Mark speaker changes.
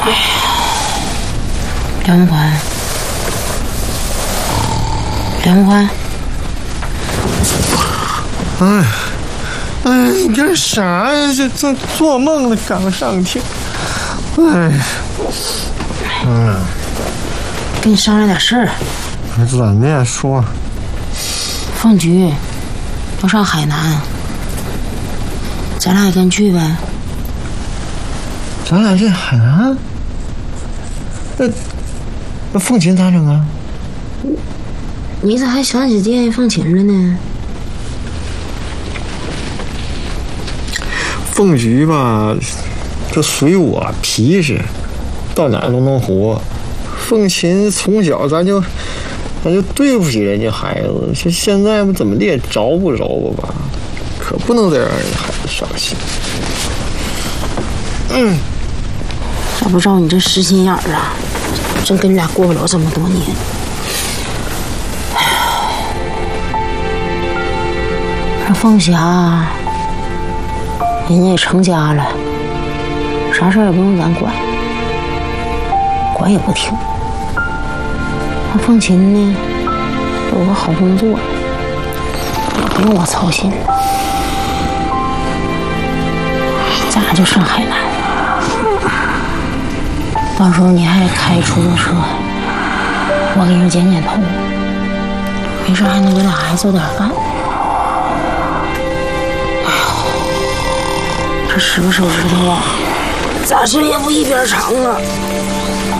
Speaker 1: 梁欢，梁欢，
Speaker 2: 你干啥呀？这做梦呢，刚上天。
Speaker 1: 跟你商量点事儿。
Speaker 2: 怎的说？
Speaker 1: 凤菊要上海南，咱俩也跟去呗。
Speaker 2: 咱俩这海南？那凤琴咋整啊？
Speaker 1: 你咋还想起见凤琴了呢？
Speaker 2: 凤菊吧，这随我皮实，到哪都能活。凤琴从小咱就对不起人家孩子，这现在怎么的也着不吧？可不能再让人家孩子伤心。
Speaker 1: 要不照你这实心眼儿啊，真跟你俩过不了这么多年。这凤霞，人家也成家了，啥事儿也不用咱管，管也不听。那凤琴呢，有个好工作，也不用我操心。咱俩就上海南，到时候你还开出租车，我给你剪头，没事还能给俩孩子做点饭。哎呦，这10个手指头啊，咋吃也不一边长啊。